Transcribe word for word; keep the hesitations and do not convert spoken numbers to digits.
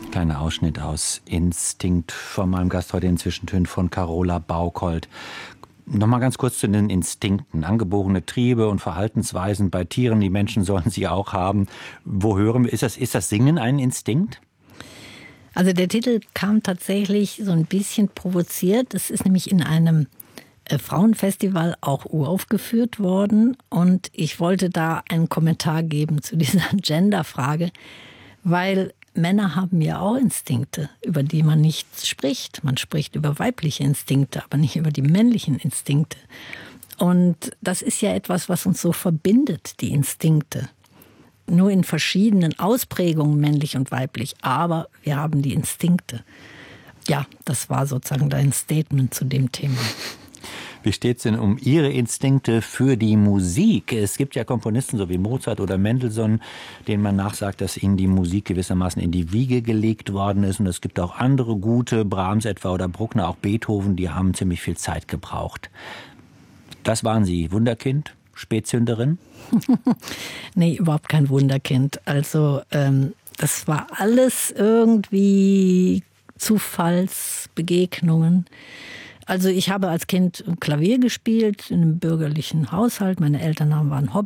Kleiner Ausschnitt aus Instinkt von meinem Gast heute in Zwischentönen von Carola Bauchold. Nochmal ganz kurz zu den Instinkten. Angeborene Triebe und Verhaltensweisen bei Tieren, die Menschen sollen sie auch haben. Wo hören wir, ist das, ist das Singen ein Instinkt? Also der Titel kam tatsächlich so ein bisschen provoziert. Es ist nämlich in einem Frauenfestival auch uraufgeführt worden. Und ich wollte da einen Kommentar geben zu dieser Genderfrage, weil Männer haben ja auch Instinkte, über die man nicht spricht. Man spricht über weibliche Instinkte, aber nicht über die männlichen Instinkte. Und das ist ja etwas, was uns so verbindet, die Instinkte. Nur in verschiedenen Ausprägungen, männlich und weiblich. Aber wir haben die Instinkte. Ja, das war sozusagen dein Statement zu dem Thema. Wie steht es denn um Ihre Instinkte für die Musik? Es gibt ja Komponisten, so wie Mozart oder Mendelssohn, denen man nachsagt, dass ihnen die Musik gewissermaßen in die Wiege gelegt worden ist. Und es gibt auch andere gute, Brahms etwa oder Bruckner, auch Beethoven, die haben ziemlich viel Zeit gebraucht. Das waren Sie, Wunderkind, Spätzünderin? Nee, überhaupt kein Wunderkind. Also ähm, das war alles irgendwie Zufallsbegegnungen. Also ich habe als Kind Klavier gespielt in einem bürgerlichen Haushalt. Meine Eltern waren